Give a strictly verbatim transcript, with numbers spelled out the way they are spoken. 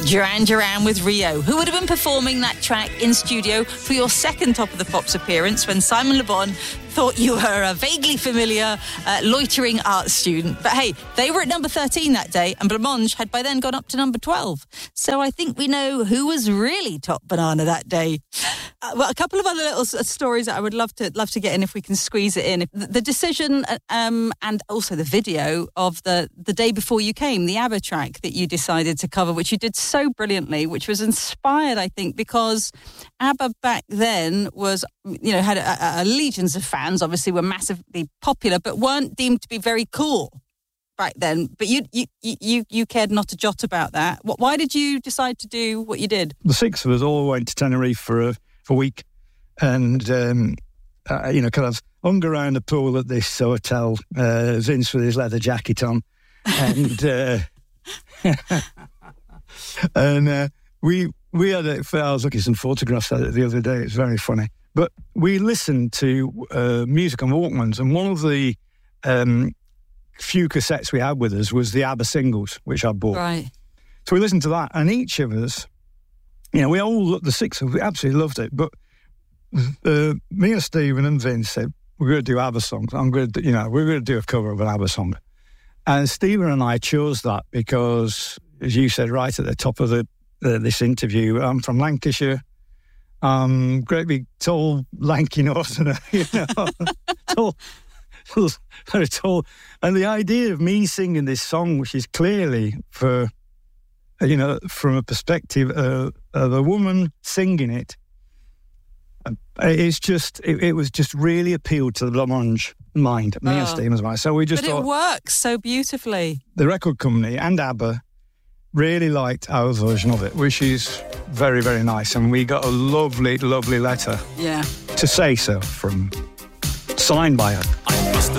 Duran Duran with Rio, who would have been performing that track in studio for your second Top of the Pops appearance when Simon Le Bon thought you were a vaguely familiar uh, loitering art student. But hey, they were at number thirteen that day, and Blancmange had by then gone up to number twelve. So I think we know who was really top banana that day. Uh, well, a couple of other little s- stories that I would love to love to get in if we can squeeze it in. The, the decision um, and also the video of the, the Day Before You Came, the ABBA track that you decided to cover, which you did so brilliantly, which was inspired, I think, because ABBA back then was, you know, had a, a legions of fans, obviously were massively popular, but weren't deemed to be very cool back then. But you you you you cared not a jot about that. Why did you decide to do what you did? The six of us all went to Tenerife for a, for a week, and um, uh, you know, kind of hung around the pool at this hotel. Uh, Vince with his leather jacket on, and uh, and uh, we we had a, I was looking at some photographs of it the other day. It's very funny. But we listened to uh, music on Walkmans, and one of the um, few cassettes we had with us was the ABBA singles, which I bought. Right. So we listened to that, and each of us, you know, we all, the six of us, we absolutely loved it. But uh, me and Stephen and Vince said, we're going to do ABBA songs. I'm going to, you know, we're going to do a cover of an ABBA song. And Stephen and I chose that because, as you said right at the top of the uh, this interview, I'm from Lancashire. Um, great big, tall, lanky northerner, you know, tall, very tall. And the idea of me singing this song, which is clearly for, you know, from a perspective uh, of a woman singing it, it's just, it, it was just really appealed to the Blancmange mind, me oh. and Stephen's mind. So we just but thought, it works so beautifully. The record company and ABBA really liked our version of it, which is very, very nice. And we got a lovely, lovely letter yeah. to say so from, signed by her. I must